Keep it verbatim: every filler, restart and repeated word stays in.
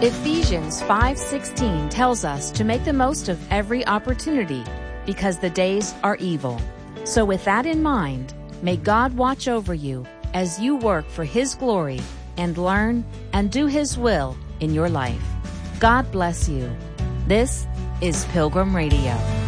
Ephesians five sixteen tells us to make the most of every opportunity because the days are evil. So with that in mind, may God watch over you as you work for His glory and learn and do His will in your life. God bless you. This is Pilgrim Radio.